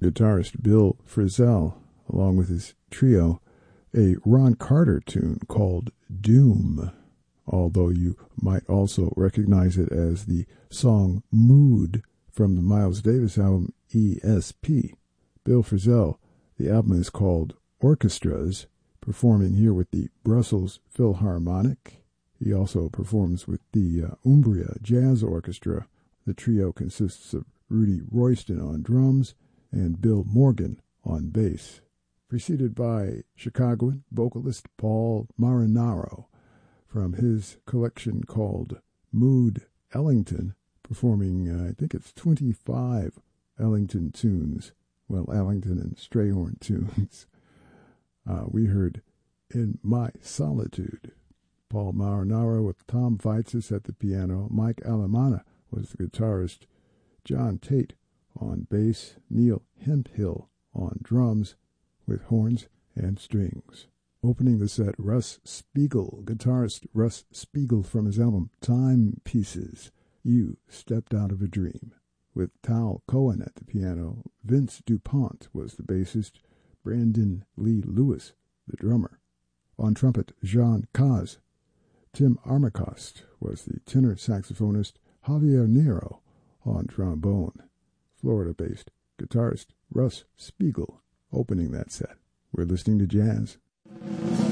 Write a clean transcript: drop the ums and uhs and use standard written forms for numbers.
guitarist Bill Frisell, along with his trio, a Ron Carter tune called Doom, although you might also recognize it as the song Mood from the Miles Davis album ESP. Bill Frisell, the album is called Orchestras, performing here with the Brussels Philharmonic. He also performs with the Umbria Jazz Orchestra. The trio consists of Rudy Royston on drums and Bill Morgan on bass, preceded by Chicagoan vocalist Paul Marinaro from his collection called Mood Ellington, performing, I think it's 25 Ellington tunes, well, Ellington and Strayhorn tunes. We heard In My Solitude. Paul Marinaro with Tom Vaitzis at the piano. Mike Alamana was the guitarist. John Tate on bass. Neil Hemphill on drums with horns and strings. Opening the set, Russ Spiegel, guitarist Russ Spiegel from his album Time Pieces, You Stepped Out of a Dream. With Tal Cohen at the piano, Vince DuPont was the bassist, Brandon Lee Lewis the drummer. On trumpet, Jean Caz. Tim Armacost was the tenor saxophonist, Javier Nero on trombone. Florida-based guitarist Russ Spiegel opening that set. We're listening to jazz.